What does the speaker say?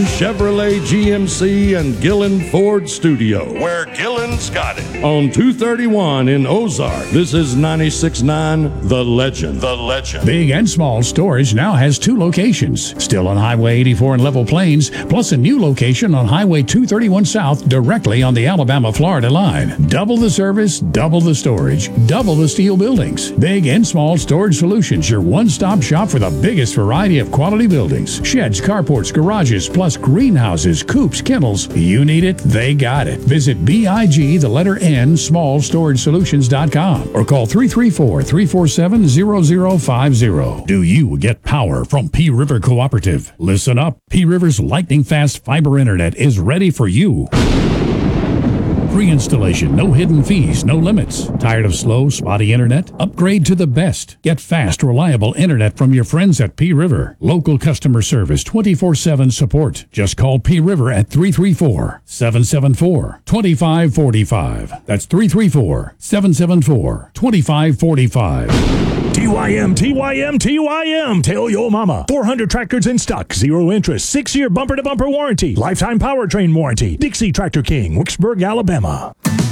Chevrolet, GMC, and Gillen Ford Studio, where Gillen's got it. On 231 in Ozark, this is 96.9 The Legend. The Legend. Big and Small Storage now has 2 locations. Still on Highway 84 in Level Plains, plus a new location on Highway 231 South, directly on the Alabama-Florida line. Double the service, double the storage, double the steel buildings. Big and Small Storage Solutions, your one-stop shop for the biggest variety of quality buildings. Sheds, carports, garages, plus greenhouses, coops, kennels. You need it, they got it. Visit BIG, the letter N, smallstoragesolutions.com or call 334-347-0050. Do you get power from P River Cooperative? Listen up. P River's lightning fast fiber internet is ready for you. Free installation, no hidden fees, no limits. Tired of slow, spotty internet? Upgrade to the best. Get fast, reliable internet from your friends at P River. Local customer service, 24/7 support. Just call P River at 334-774-2545. That's 334-774-2545. TYM, TYM, TYM. Tell your mama. 400 tractors in stock. 0 interest. 6-year bumper-to-bumper warranty. Lifetime powertrain warranty. Dixie Tractor King, Wicksburg, Alabama.